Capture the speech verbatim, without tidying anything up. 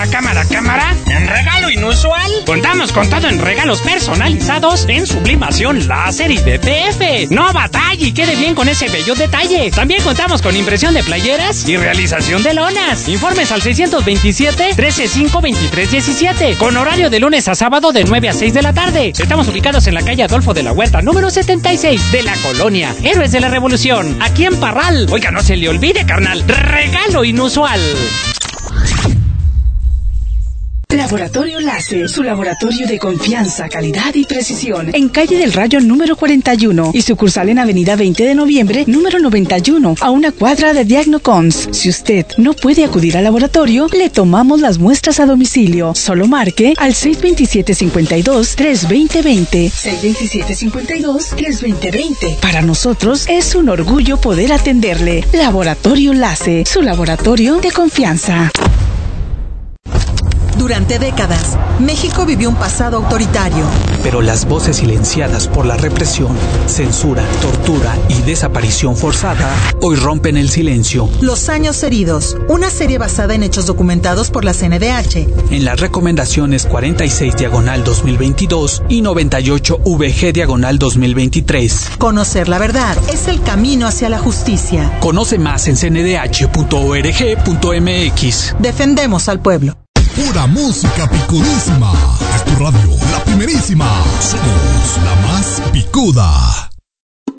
cámara, cámara, cámara. ¿En regalo inusual? Contamos con todo en regalos personalizados en sublimación láser y B P F. No batalle y quede bien con ese bello detalle. También contamos con impresión de playeras y realización de lonas. Informes al seiscientos veintisiete, trece cinco, veintitrés diecisiete. Con horario de lunes a sábado de nueve a seis de la tarde. Estamos ubicados en la calle Adolfo de la Huerta, número setenta y seis, de la colonia Héroes de la Revolución, aquí en Parral. Oiga, no se le olvide, carnal, regalo inusual. Laboratorio Láser, su laboratorio de confianza, calidad y precisión. En calle del Rayo número cuarenta y uno y sucursal en avenida veinte de noviembre número noventa y uno, a una cuadra de Diagnocons. Si usted no puede acudir al laboratorio, le tomamos las muestras a domicilio. Solo marque al seis veintisiete, cincuenta y dos, tres veinte veinte. seis veintisiete, cincuenta y dos, tres veinte veinte. Para nosotros es un orgullo poder atenderle. Laboratorio Láser, su laboratorio de confianza. Durante décadas, México vivió un pasado autoritario. Pero las voces silenciadas por la represión, censura, tortura y desaparición forzada hoy rompen el silencio. Los años heridos, una serie basada en hechos documentados por la C N D H. En las recomendaciones cuarenta y seis diagonal dos mil veintidós y noventa y ocho V G diagonal dos mil veintitrés. Conocer la verdad es el camino hacia la justicia. Conoce más en c n d h punto org punto m x. Defendemos al pueblo. Pura música picudísima. Es tu radio, la primerísima. Somos la más picuda.